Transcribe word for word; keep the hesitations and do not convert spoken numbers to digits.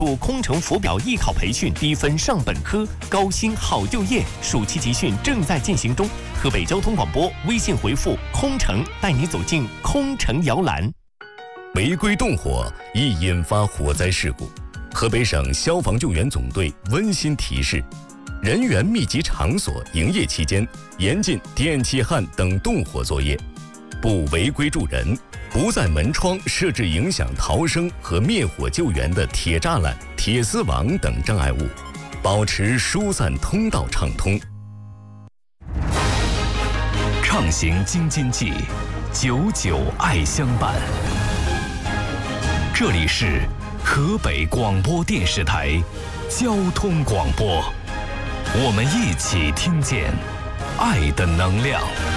入空乘浮表艺考培训，低分上本科，高薪好就业。暑期集训正在进行中。河北交通广播微信回复“空乘”，带你走进空乘摇篮。 违规动火易引发火灾事故。河北省消防救援总队温馨提示：人员密集场所营业期间，严禁电气焊等动火作业，不违规助人，不在门窗设置影响逃生和灭火救援的铁栅栏、铁丝网等障碍物，保持疏散通道畅通。 畅行京津冀，久久爱相伴。这里是河北广播电视台交通广播，我们一起听见爱的能量。